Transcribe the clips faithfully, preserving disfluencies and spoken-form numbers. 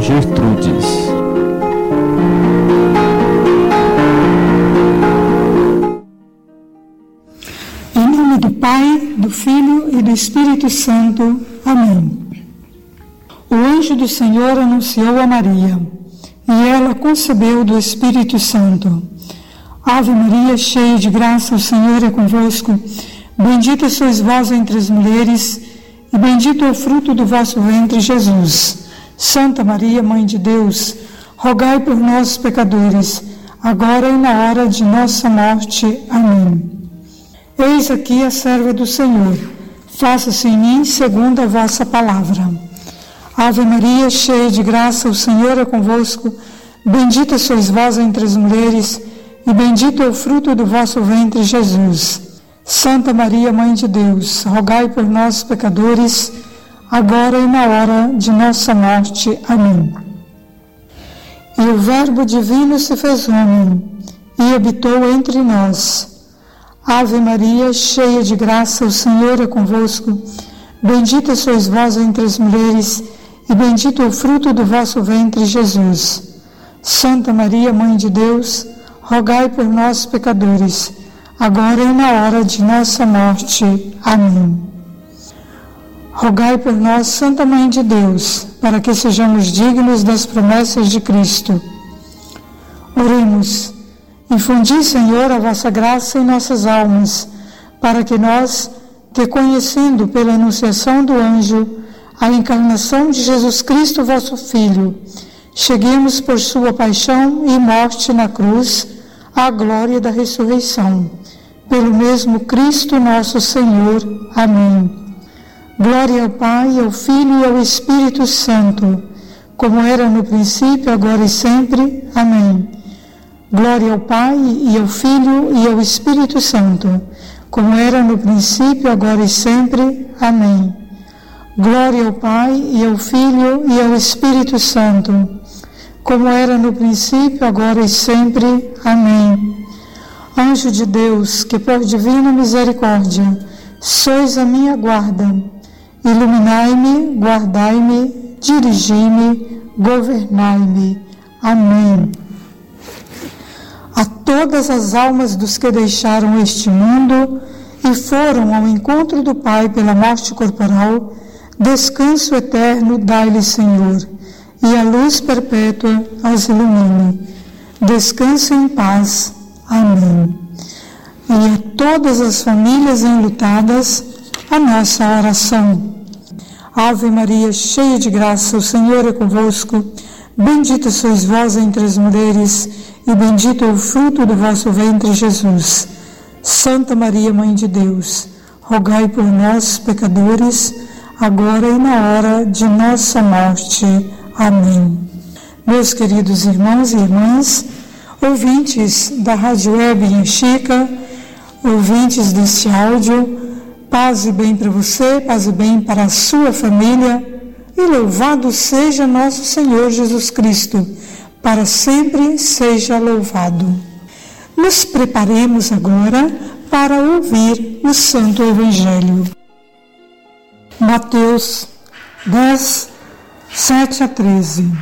Gertrudes. Em nome do Pai, do Filho e do Espírito Santo. Amém. O anjo do Senhor anunciou a Maria, e ela concebeu do Espírito Santo. Ave Maria, cheia de graça, o Senhor é convosco. Bendita sois vós entre as mulheres, e bendito é o fruto do vosso ventre, Jesus. Santa Maria, Mãe de Deus, rogai por nós, pecadores, agora e na hora de nossa morte. Amém. Eis aqui a serva do Senhor. Faça-se em mim segundo a vossa palavra. Ave Maria, cheia de graça, o Senhor é convosco. Bendita sois vós entre as mulheres, e bendito é o fruto do vosso ventre, Jesus. Santa Maria, Mãe de Deus, rogai por nós, pecadores, agora e na hora de nossa morte. Amém. E o Verbo divino se fez homem e habitou entre nós. Ave Maria, cheia de graça, o Senhor é convosco. Bendita sois vós entre as mulheres, e bendito é o fruto do vosso ventre, Jesus. Santa Maria, Mãe de Deus, rogai por nós, pecadores, agora e na hora de nossa morte. Amém. Rogai por nós, Santa Mãe de Deus, para que sejamos dignos das promessas de Cristo. Oremos. Infundi, Senhor, a vossa graça em nossas almas, para que nós, te conhecendo pela anunciação do anjo, a encarnação de Jesus Cristo, vosso Filho, cheguemos por sua paixão e morte na cruz, à glória da ressurreição. Pelo mesmo Cristo nosso Senhor. Amém. Glória ao Pai, ao Filho e ao Espírito Santo, como era no princípio, agora e sempre. Amém. Glória ao Pai, e ao Filho e ao Espírito Santo, como era no princípio, agora e sempre. Amém. Glória ao Pai, e ao Filho e ao Espírito Santo, como era no princípio, agora e sempre. Amém. Anjo de Deus, que por divina misericórdia sois a minha guarda, iluminai-me, guardai-me, dirigi-me, governai-me. Amém. A todas as almas dos que deixaram este mundo e foram ao encontro do Pai pela morte corporal, descanso eterno dai-lhe, Senhor, e a luz perpétua as ilumine. Descansem em paz. Amém. E a todas as famílias enlutadas, a nossa oração. Ave Maria, cheia de graça, o Senhor é convosco. Bendita sois vós entre as mulheres, e bendito é o fruto do vosso ventre, Jesus. Santa Maria, Mãe de Deus, rogai por nós, pecadores, agora e na hora de nossa morte. Amém. Meus queridos irmãos e irmãs, ouvintes da Rádio Web Anchieta, ouvintes deste áudio, paz e bem para você, paz e bem para a sua família, e louvado seja nosso Senhor Jesus Cristo, para sempre seja louvado. Nos preparemos agora para ouvir o Santo Evangelho. Mateus dez, sete a treze.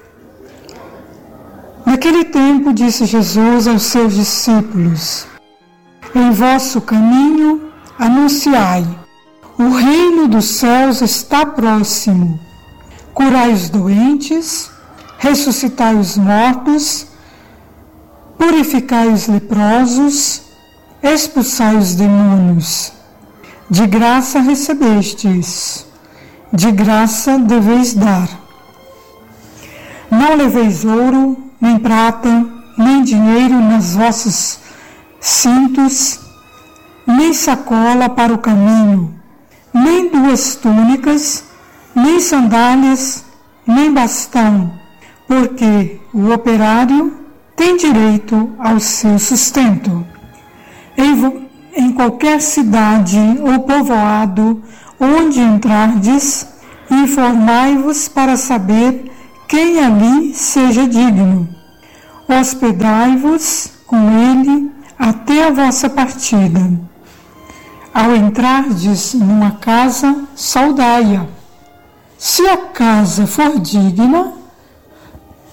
Naquele tempo disse Jesus aos seus discípulos: em vosso caminho anunciai, o reino dos céus está próximo. Curai os doentes, ressuscitai os mortos, purificai os leprosos, expulsai os demônios. De graça recebestes, de graça deveis dar. Não leveis ouro, nem prata, nem dinheiro nas vossos cintos, nem sacola para o caminho, nem duas túnicas, nem sandálias, nem bastão, porque o operário tem direito ao seu sustento. Em, em qualquer cidade ou povoado onde entrardes, informai-vos para saber quem ali seja digno. Hospedai-vos com ele até a vossa partida. Ao entrardes numa casa, saudai-a. Se a casa for digna,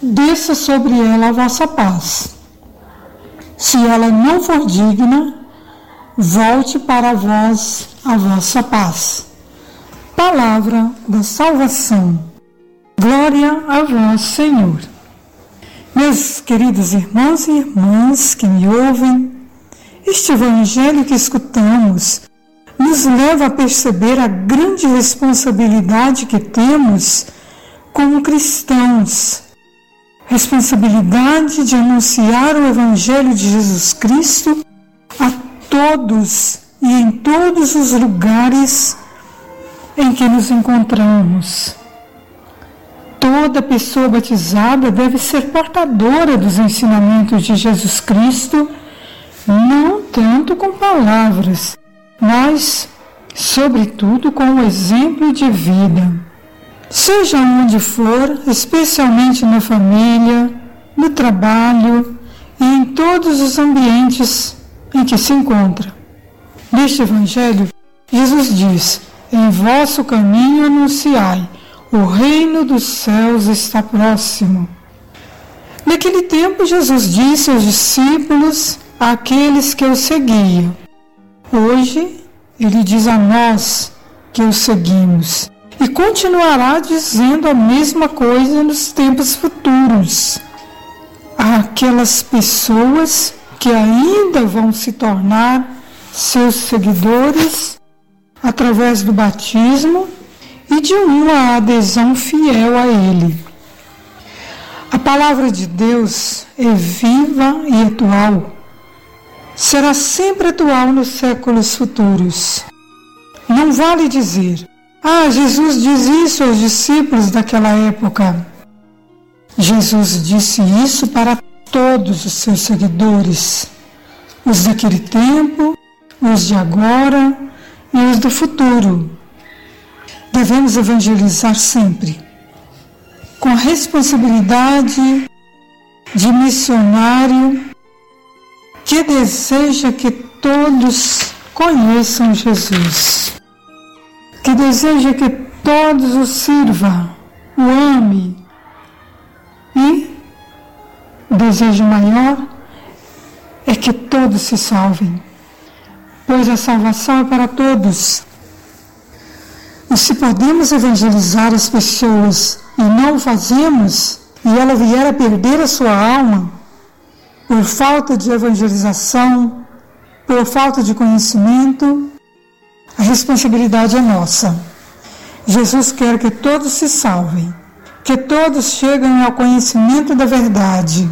desça sobre ela a vossa paz. Se ela não for digna, volte para vós a vossa paz. Palavra da salvação. Glória a vós, Senhor. Meus queridos irmãos e irmãs que me ouvem, este evangelho que escutamos nos leva a perceber a grande responsabilidade que temos como cristãos. Responsabilidade de anunciar o evangelho de Jesus Cristo a todos e em todos os lugares em que nos encontramos. Toda pessoa batizada deve ser portadora dos ensinamentos de Jesus Cristo, não tanto com palavras, mas, sobretudo, com o exemplo de vida. Seja onde for, especialmente na família, no trabalho e em todos os ambientes em que se encontra. Neste Evangelho, Jesus diz: em vosso caminho anunciai, o reino dos céus está próximo. Naquele tempo, Jesus disse aos discípulos, àqueles que o seguiam. Hoje, ele diz a nós que o seguimos. E continuará dizendo a mesma coisa nos tempos futuros. Aquelas pessoas que ainda vão se tornar seus seguidores através do batismo e de uma adesão fiel a Ele. A palavra de Deus é viva e atual. Será sempre atual nos séculos futuros. Não vale dizer: ah, Jesus diz isso aos discípulos daquela época. Jesus disse isso para todos os seus seguidores, os daquele tempo, os de agora e os do futuro. Devemos evangelizar sempre, com a responsabilidade de missionário que deseja que todos conheçam Jesus, que deseja que todos o sirva, o ame, e o desejo maior é que todos se salvem, pois a salvação é para todos. E se podemos evangelizar as pessoas e não o fazemos, e ela vier a perder a sua alma, por falta de evangelização, por falta de conhecimento, a responsabilidade é nossa. Jesus quer que todos se salvem, que todos cheguem ao conhecimento da verdade.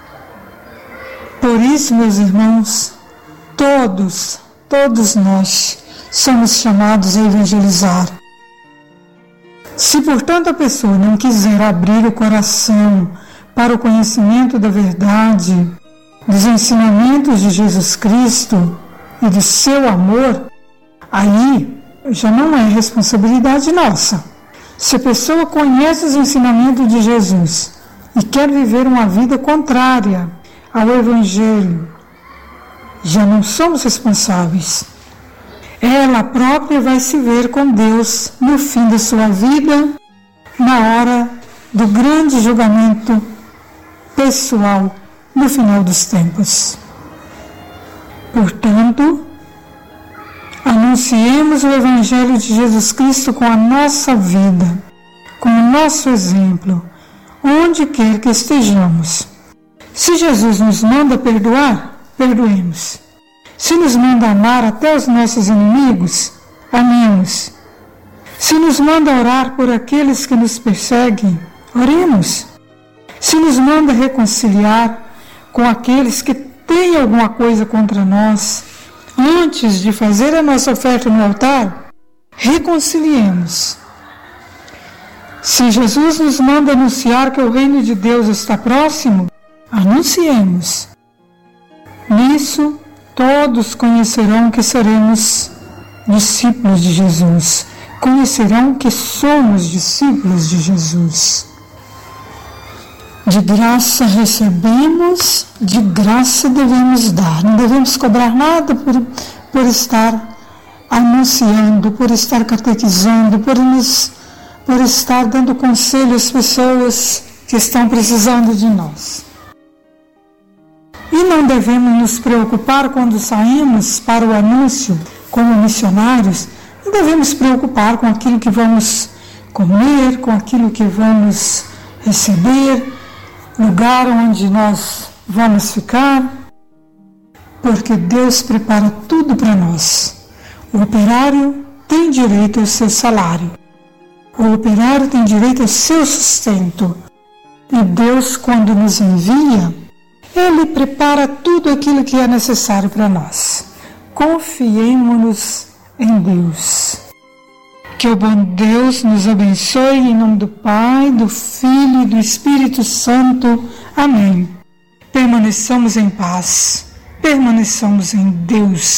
Por isso, meus irmãos, todos, todos nós somos chamados a evangelizar. Se, portanto, a pessoa não quiser abrir o coração para o conhecimento da verdade, dos ensinamentos de Jesus Cristo e do seu amor, aí já não é responsabilidade nossa. Se a pessoa conhece os ensinamentos de Jesus e quer viver uma vida contrária ao Evangelho, já não somos responsáveis. Ela própria vai se ver com Deus no fim da sua vida, na hora do grande julgamento pessoal no final dos tempos. Portanto, anunciemos o Evangelho de Jesus Cristo com a nossa vida, com o nosso exemplo, onde quer que estejamos. Se Jesus nos manda perdoar, perdoemos. Se nos manda amar até os nossos inimigos, amemos. Se nos manda orar por aqueles que nos perseguem, oremos. Se nos manda reconciliar com aqueles que têm alguma coisa contra nós, antes de fazer a nossa oferta no altar, reconciliemos. Se Jesus nos manda anunciar que o reino de Deus está próximo, anunciemos. Nisso, todos conhecerão que seremos discípulos de Jesus, conhecerão que somos discípulos de Jesus. De graça recebemos, de graça devemos dar. Não devemos cobrar nada por, por estar anunciando, por estar catequizando, por, nos, por estar dando conselho às pessoas que estão precisando de nós. E não devemos nos preocupar quando saímos para o anúncio como missionários, não devemos preocupar com aquilo que vamos comer, com aquilo que vamos receber, lugar onde nós vamos ficar, porque Deus prepara tudo para nós. O operário tem direito ao seu salário. O operário tem direito ao seu sustento. E Deus, quando nos envia, Ele prepara tudo aquilo que é necessário para nós. Confiemo-nos em Deus. Que o bom Deus nos abençoe em nome do Pai, do Filho e do Espírito Santo. Amém. Permaneçamos em paz. Permaneçamos em Deus.